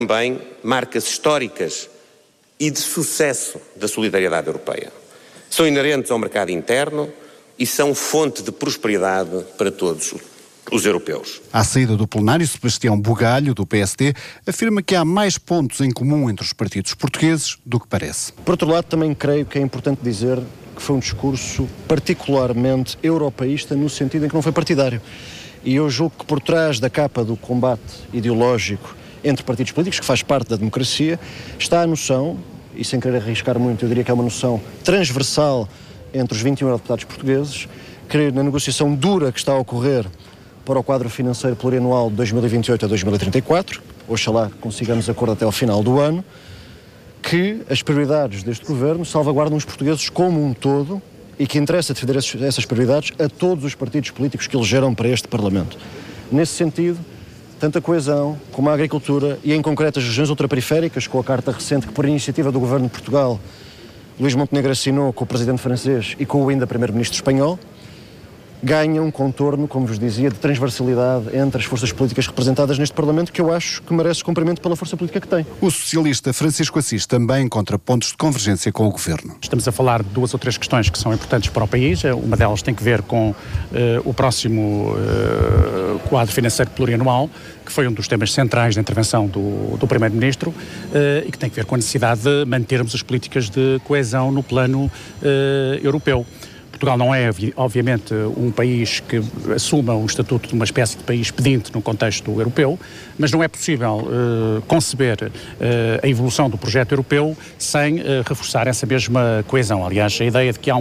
Também marcas históricas e de sucesso da solidariedade europeia. São inerentes ao mercado interno e são fonte de prosperidade para todos os europeus. À saída do plenário, Sebastião Bugalho, do PSD, afirma que há mais pontos em comum entre os partidos portugueses do que parece. Por outro lado, também creio que é importante dizer que foi um discurso particularmente europeísta no sentido em que não foi partidário. E eu julgo que por trás da capa do combate ideológico entre partidos políticos, que faz parte da democracia, está a noção, e sem querer arriscar muito, eu diria que é uma noção transversal entre os 21 eurodeputados portugueses, que na negociação dura que está a ocorrer para o quadro financeiro plurianual de 2028 a 2034, oxalá consigamos acordo até ao final do ano, que as prioridades deste governo salvaguardam os portugueses como um todo e que interessa defender essas prioridades a todos os partidos políticos que elegeram para este Parlamento. Nesse sentido, tanto a coesão como a agricultura e, em concreto, as regiões ultraperiféricas, com a carta recente que, por iniciativa do Governo de Portugal, Luís Montenegro assinou com o Presidente francês e com o ainda Primeiro-Ministro espanhol, ganham um contorno, como vos dizia, de transversalidade entre as forças políticas representadas neste Parlamento, que eu acho que merece cumprimento pela força política que tem. O socialista Francisco Assis também encontra pontos de convergência com o Governo. Estamos a falar de 2 ou 3 questões que são importantes para o país. Uma delas tem que ver com o próximo quadro financeiro plurianual, que foi um dos temas centrais da intervenção do Primeiro-Ministro, e que tem que ver com a necessidade de mantermos as políticas de coesão no plano europeu. Portugal não é, obviamente, um país que assuma o estatuto de uma espécie de país pedinte no contexto europeu, mas não é possível conceber a evolução do projeto europeu sem reforçar essa mesma coesão. Aliás, a ideia de que há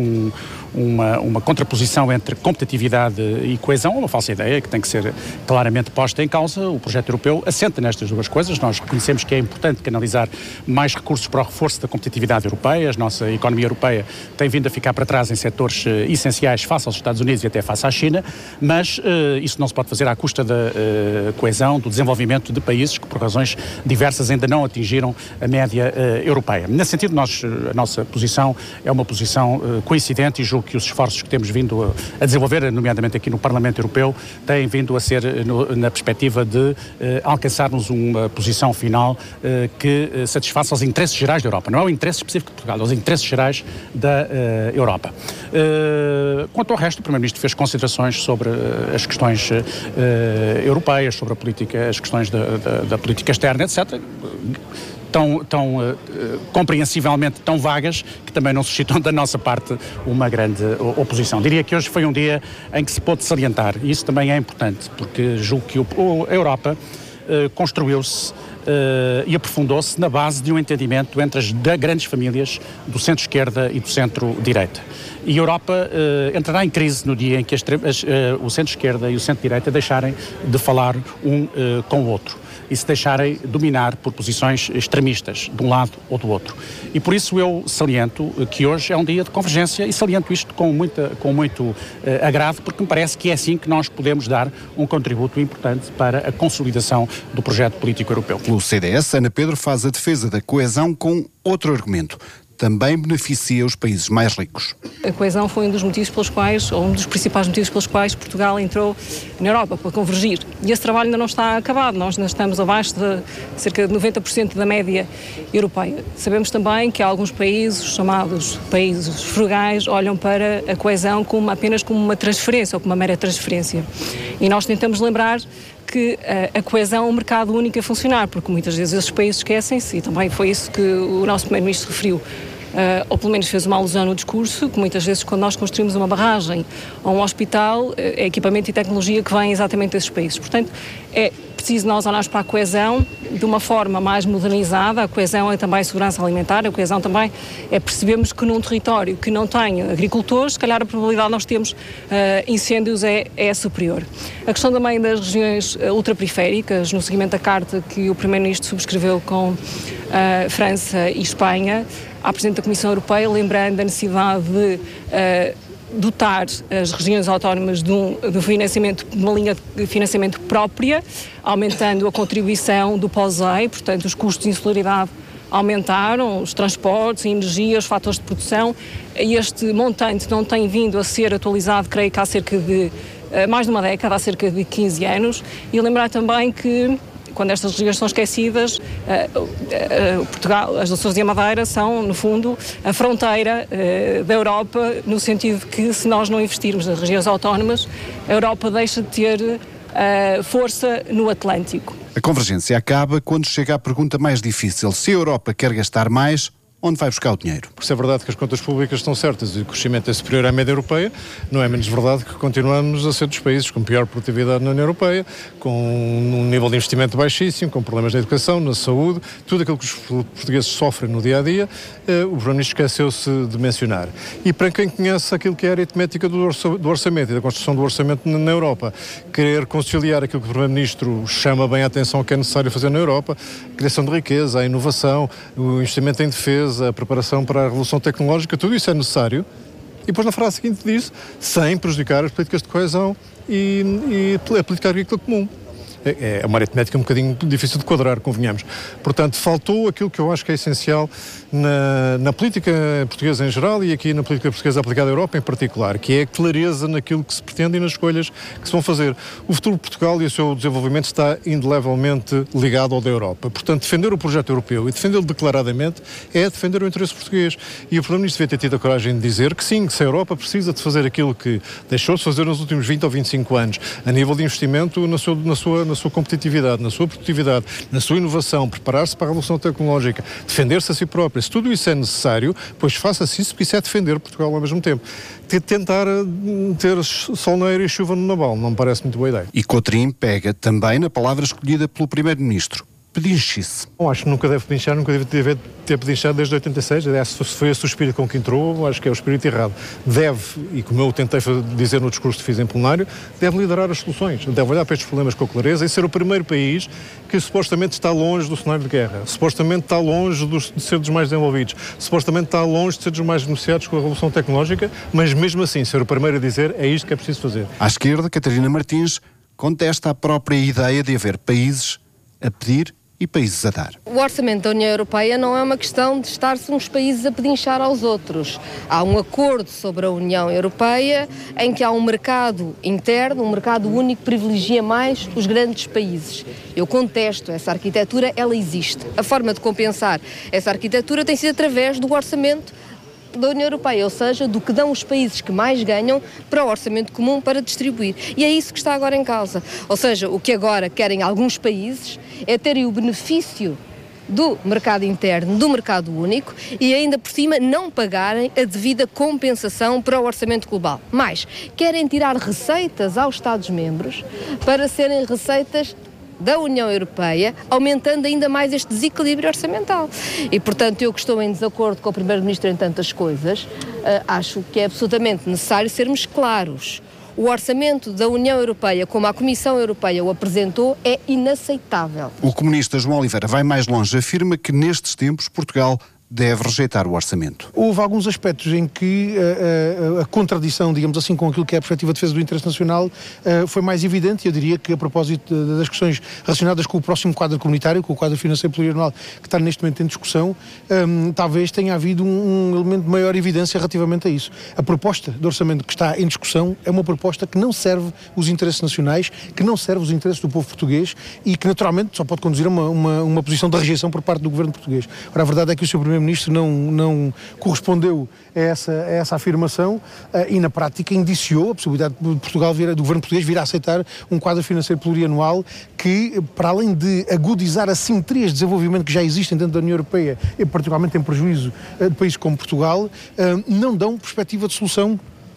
uma contraposição entre competitividade e coesão é uma falsa ideia que tem que ser claramente posta em causa. O projeto europeu assenta nestas 2 coisas. Nós reconhecemos que é importante canalizar mais recursos para o reforço da competitividade europeia. A nossa economia europeia tem vindo a ficar para trás em setores essenciais face aos Estados Unidos e até face à China, mas isso não se pode fazer à custa da coesão, do desenvolvimento de países que, por razões diversas, ainda não atingiram a média europeia. Nesse sentido, a nossa posição é uma posição coincidente e julgo que os esforços que temos vindo a desenvolver, nomeadamente aqui no Parlamento Europeu, têm vindo a ser na perspectiva de alcançarmos uma posição final que satisfaça aos interesses gerais da Europa. Não é o interesse específico de Portugal, é os interesses gerais da Europa. Quanto ao resto, o Primeiro-Ministro fez considerações sobre as questões europeias, sobre as questões da política externa, etc., tão compreensivelmente tão vagas, que também não suscitam da nossa parte uma grande oposição. Diria que hoje foi um dia em que se pôde salientar, e isso também é importante, porque julgo que a Europa construiu-se e aprofundou-se na base de um entendimento entre as grandes famílias do centro-esquerda e do centro-direita. E a Europa entrará em crise no dia em que o centro-esquerda e o centro-direita deixarem de falar um com o outro e se deixarem dominar por posições extremistas de um lado ou do outro. E por isso eu saliento que hoje é um dia de convergência e saliento isto com muito agrado, porque me parece que é assim que nós podemos dar um contributo importante para a consolidação do projeto político europeu. Pelo CDS, Ana Pedro faz a defesa da coesão com outro argumento. Também beneficia os países mais ricos. A coesão foi um dos motivos pelos quais, ou um dos principais motivos pelos quais Portugal entrou na Europa, para convergir. E esse trabalho ainda não está acabado. Nós ainda estamos abaixo de cerca de 90% da média europeia. Sabemos também que alguns países, chamados países frugais, olham para a coesão apenas como uma transferência, ou como uma mera transferência. E nós tentamos lembrar que a coesão é um mercado único a funcionar, porque muitas vezes esses países esquecem-se, e também foi isso que o nosso Primeiro-Ministro referiu, ou pelo menos fez uma alusão no discurso, que muitas vezes quando nós construímos uma barragem ou um hospital, é equipamento e tecnologia que vêm exatamente desses países. Portanto, é preciso nós olharmos para a coesão de uma forma mais modernizada. A coesão é também segurança alimentar, a coesão também é percebermos que num território que não tem agricultores, se calhar a probabilidade de nós termos incêndios é superior. A questão também das regiões ultraperiféricas, no seguimento da carta que o Primeiro-Ministro subscreveu com França e Espanha, à Presidente da Comissão Europeia, lembrando a necessidade de dotar as regiões autónomas de uma linha de financiamento própria, aumentando a contribuição do POSEI, portanto os custos de insularidade aumentaram, os transportes, a energia, os fatores de produção. Este montante não tem vindo a ser atualizado, creio que há cerca de mais de uma década, há cerca de 15 anos, e lembrar também que quando estas regiões são esquecidas, Portugal, as Açores e a Madeira são, no fundo, a fronteira da Europa, no sentido de que, se nós não investirmos nas regiões autónomas, a Europa deixa de ter força no Atlântico. A convergência acaba quando chega à pergunta mais difícil. Se a Europa quer gastar mais, onde vai buscar o dinheiro? Por isso é verdade que as contas públicas estão certas e o crescimento é superior à média europeia, não é menos verdade que continuamos a ser dos países com pior produtividade na União Europeia, com um nível de investimento baixíssimo, com problemas na educação, na saúde, tudo aquilo que os portugueses sofrem no dia-a-dia, o Primeiro-Ministro esqueceu-se de mencionar. E para quem conhece aquilo que é a aritmética do orçamento e da construção do orçamento na Europa, querer conciliar aquilo que o Primeiro-Ministro chama bem a atenção que é necessário fazer na Europa, a criação de riqueza, a inovação, o investimento em defesa, a preparação para a revolução tecnológica, tudo isso é necessário. E depois na frase seguinte diz, sem prejudicar as políticas de coesão e a política agrícola comum. É uma aritmética um bocadinho difícil de quadrar, convenhamos. Portanto, faltou aquilo que eu acho que é essencial na política portuguesa em geral e aqui na política portuguesa aplicada à Europa em particular, que é a clareza naquilo que se pretende e nas escolhas que se vão fazer. O futuro de Portugal e o seu desenvolvimento está indelevelmente ligado ao da Europa. Portanto, defender o projeto europeu e defendê-lo declaradamente é defender o interesse português. E o Primeiro-Ministro devia ter tido a coragem de dizer que sim, que se a Europa precisa de fazer aquilo que deixou de fazer nos últimos 20 ou 25 anos, a nível de investimento na sua competitividade, na sua produtividade, na sua inovação, preparar-se para a revolução tecnológica, defender-se a si próprio. Se tudo isso é necessário, pois faça-se isso, porque isso é defender Portugal ao mesmo tempo. Tentar ter sol na eira e chuva no naval, não me parece muito boa ideia. E Cotrim pega também na palavra escolhida pelo Primeiro-Ministro. Pedinchice. Acho que nunca deve pedinchar, nunca deve ter pedinchado desde 86. Se foi esse o espírito com que entrou, acho que é o espírito errado. Deve, e como eu tentei dizer no discurso que fiz em plenário, deve liderar as soluções, deve olhar para estes problemas com clareza e ser o primeiro país que supostamente está longe do cenário de guerra, supostamente está longe de ser dos mais desenvolvidos, supostamente está longe de ser dos mais beneficiados com a revolução tecnológica, mas mesmo assim ser o primeiro a dizer é isto que é preciso fazer. À esquerda, Catarina Martins contesta a própria ideia de haver países a pedir e países a dar. O orçamento da União Europeia não é uma questão de estar-se uns países a pedinchar aos outros. Há um acordo sobre a União Europeia em que há um mercado interno, um mercado único que privilegia mais os grandes países. Eu contesto essa arquitetura, ela existe. A forma de compensar essa arquitetura tem sido através do orçamento da União Europeia, ou seja, do que dão os países que mais ganham para o orçamento comum para distribuir. E é isso que está agora em causa. Ou seja, o que agora querem alguns países é terem o benefício do mercado interno, do mercado único e ainda por cima não pagarem a devida compensação para o orçamento global. Mas querem tirar receitas aos Estados-membros para serem receitas da União Europeia, aumentando ainda mais este desequilíbrio orçamental. E, portanto, eu que estou em desacordo com o Primeiro-Ministro em tantas coisas, acho que é absolutamente necessário sermos claros. O orçamento da União Europeia, como a Comissão Europeia o apresentou, é inaceitável. O comunista João Oliveira vai mais longe, afirma que nestes tempos Portugal deve rejeitar o orçamento. Houve alguns aspectos em que a contradição, digamos assim, com aquilo que é a perspectiva de defesa do interesse nacional foi mais evidente. Eu diria que a propósito das questões relacionadas com o próximo quadro comunitário, com o quadro financeiro plurianual que está neste momento em discussão, talvez tenha havido um elemento de maior evidência relativamente a isso. A proposta de orçamento que está em discussão é uma proposta que não serve os interesses nacionais, que não serve os interesses do povo português e que naturalmente só pode conduzir a uma posição de rejeição por parte do governo português. Ora, a verdade é que o Sr. Primeiro-Ministro não correspondeu a essa afirmação e na prática indiciou a possibilidade de Portugal do governo português vir a aceitar um quadro financeiro plurianual que, para além de agudizar assimetrias de desenvolvimento que já existem dentro da União Europeia e particularmente em prejuízo de países como Portugal, não dão perspectiva de solução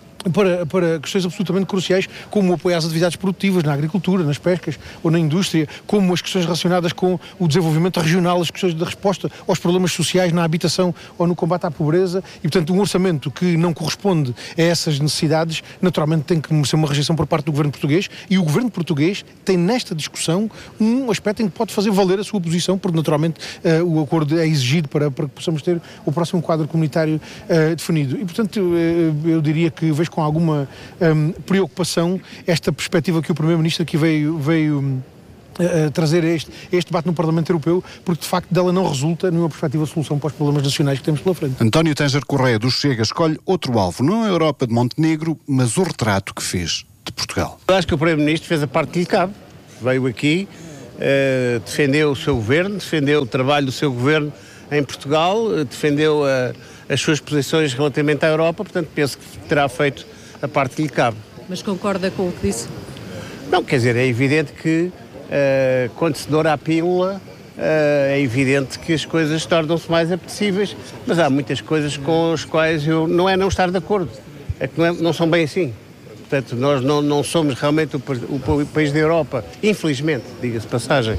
para questões absolutamente cruciais, como o apoio às atividades produtivas na agricultura, nas pescas ou na indústria, como as questões relacionadas com o desenvolvimento regional, as questões de resposta aos problemas sociais na habitação ou no combate à pobreza e, portanto, um orçamento que não corresponde a essas necessidades, naturalmente tem que merecer uma rejeição por parte do governo português e o governo português tem nesta discussão um aspecto em que pode fazer valer a sua posição, porque naturalmente o acordo é exigido para que possamos ter o próximo quadro comunitário definido. E, portanto, eu diria que vejo com alguma preocupação esta perspectiva que o Primeiro-Ministro aqui veio trazer este debate no Parlamento Europeu, porque de facto dela não resulta nenhuma perspectiva de solução para os problemas nacionais que temos pela frente. António Tanger Correia do Chega escolhe outro alvo, não a Europa de Montenegro, mas o retrato que fez de Portugal. Eu acho que o Primeiro-Ministro fez a parte que lhe cabe. Veio aqui defendeu o seu governo, defendeu o trabalho do seu governo em Portugal, defendeu as suas posições relativamente à Europa, portanto penso que terá feito a parte que lhe cabe. Mas concorda com o que disse? Não, quer dizer, é evidente que quando se doura a pílula, é evidente que as coisas tornam-se mais apetecíveis, mas há muitas coisas com as quais eu não estar de acordo, é que não são bem assim. Portanto, nós não somos realmente o país da Europa, infelizmente, diga-se de passagem,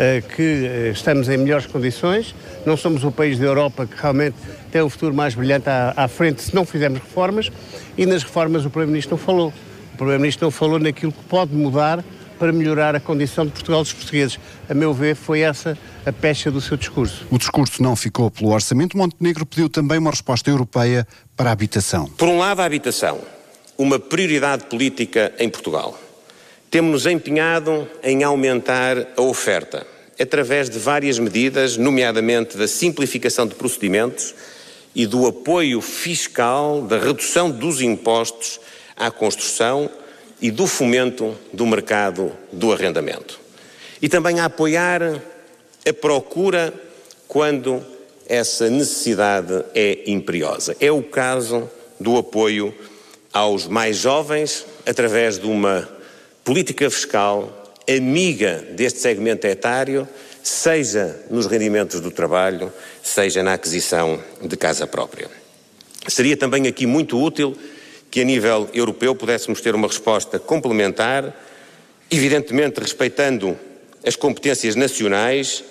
que estamos em melhores condições, não somos o país da Europa que realmente tem um futuro mais brilhante à frente se não fizermos reformas, e nas reformas o Primeiro-Ministro não falou. O Primeiro-Ministro não falou naquilo que pode mudar para melhorar a condição de Portugal dos portugueses. A meu ver, foi essa a pecha do seu discurso. O discurso não ficou pelo orçamento. Montenegro pediu também uma resposta europeia para a habitação. Por um lado, a habitação, uma prioridade política em Portugal. Temos-nos empenhado em aumentar a oferta, através de várias medidas, nomeadamente da simplificação de procedimentos e do apoio fiscal, da redução dos impostos à construção e do fomento do mercado do arrendamento. E também a apoiar a procura quando essa necessidade é imperiosa. É o caso do apoio aos mais jovens, através de uma política fiscal amiga deste segmento etário, seja nos rendimentos do trabalho, seja na aquisição de casa própria. Seria também aqui muito útil que a nível europeu pudéssemos ter uma resposta complementar, evidentemente respeitando as competências nacionais,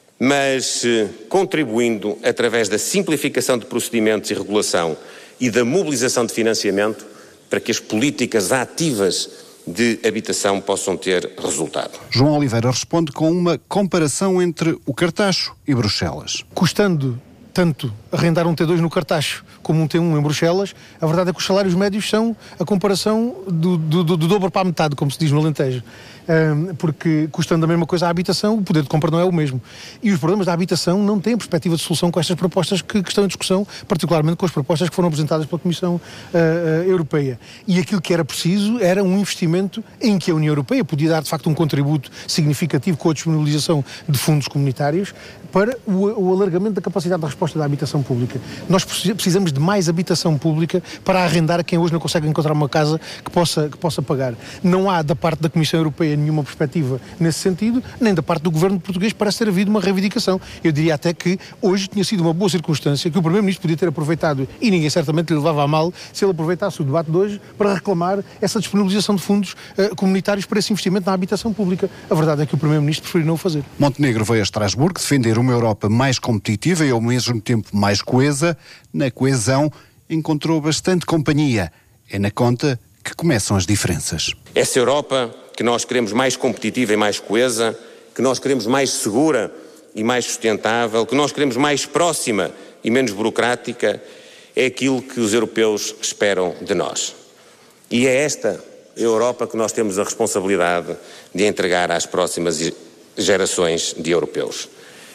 mas contribuindo através da simplificação de procedimentos e regulação e da mobilização de financiamento para que as políticas ativas de habitação possam ter resultado. João Oliveira responde com uma comparação entre o Cartacho e Bruxelas. Custando tanto arrendar um T2 no Cartacho como um T1 em Bruxelas, a verdade é que os salários médios são a comparação do dobro para a metade, como se diz no Alentejo. Porque custando a mesma coisa a habitação, o poder de compra não é o mesmo. E os problemas da habitação não têm perspectiva de solução com estas propostas que estão em discussão, particularmente com as propostas que foram apresentadas pela Comissão Europeia. E aquilo que era preciso era um investimento em que a União Europeia podia dar, de facto, um contributo significativo com a disponibilização de fundos comunitários para o alargamento da capacidade de resposta da habitação pública. Nós precisamos de mais habitação pública para arrendar a quem hoje não consegue encontrar uma casa que possa pagar. Não há, da parte da Comissão Europeia, nenhuma perspectiva nesse sentido, nem da parte do governo português parece ter havido uma reivindicação. Eu diria até que hoje tinha sido uma boa circunstância que o Primeiro-Ministro podia ter aproveitado, e ninguém certamente lhe levava a mal, se ele aproveitasse o debate de hoje para reclamar essa disponibilização de fundos comunitários para esse investimento na habitação pública. A verdade é que o Primeiro-Ministro preferiu não o fazer. Montenegro veio a Estrasburgo defender uma Europa mais competitiva e ao mesmo tempo mais coesa. Na coesão encontrou bastante companhia. É na conta que começam as diferenças. Essa Europa que nós queremos mais competitiva e mais coesa, que nós queremos mais segura e mais sustentável, que nós queremos mais próxima e menos burocrática, é aquilo que os europeus esperam de nós. E é esta Europa que nós temos a responsabilidade de entregar às próximas gerações de europeus.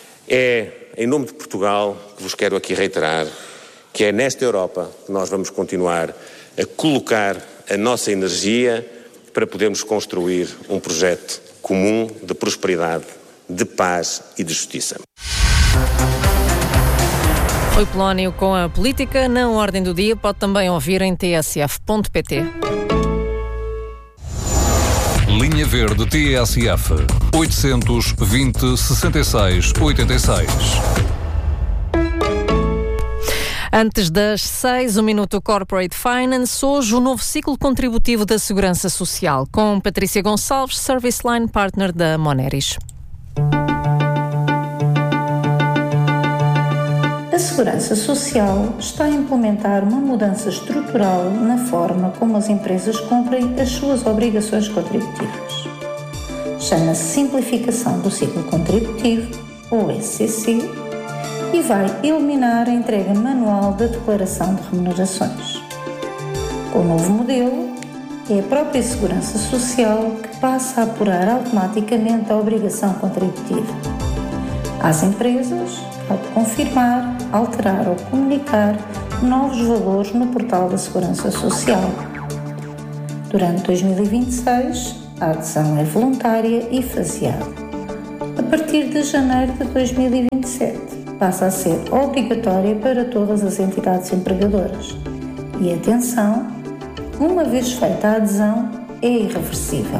É em nome de Portugal que vos quero aqui reiterar que é nesta Europa que nós vamos continuar a colocar a nossa energia para podermos construir um projeto comum de prosperidade, de paz e de justiça. Rui Polónio com a política na ordem do dia. Pode também ouvir em tsf.pt. Linha Verde TSF 820-66-86. Antes das 6, 1 minuto Corporate Finance. Hoje o novo ciclo contributivo da Segurança Social, com Patrícia Gonçalves, Service Line Partner da Moneris. A Segurança Social está a implementar uma mudança estrutural na forma como as empresas cumprem as suas obrigações contributivas. Chama-se Simplificação do Ciclo Contributivo, ou SCC, e vai eliminar a entrega manual da declaração de remunerações. Com o novo modelo, é a própria Segurança Social que passa a apurar automaticamente a obrigação contributiva. Às empresas, ao confirmar, alterar ou comunicar novos valores no portal da Segurança Social. Durante 2026, a adesão é voluntária e faseada. partir de janeiro de 2027, passa a ser obrigatória para todas as entidades empregadoras. E atenção, uma vez feita a adesão, é irreversível.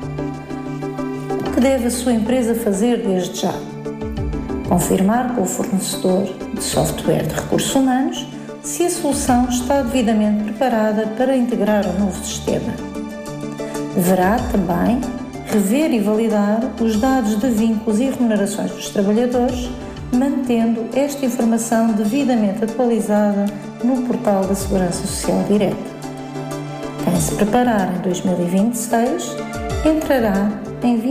O que deve a sua empresa fazer desde já? Confirmar com o fornecedor de software de recursos humanos se a solução está devidamente preparada para integrar o novo sistema. Deverá também rever e validar os dados de vínculos e remunerações dos trabalhadores, mantendo esta informação devidamente atualizada no portal da Segurança Social Direta. Quem se preparar em 2026 entrará em